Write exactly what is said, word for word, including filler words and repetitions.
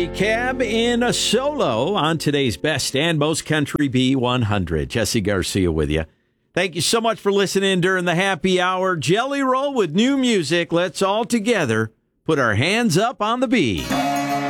Cab in a solo on today's Best and Most Country B one hundred. Jesse Garcia with you. Thank you so much for listening during the happy hour. Jelly Roll with new music. Let's all together put our hands up on the B.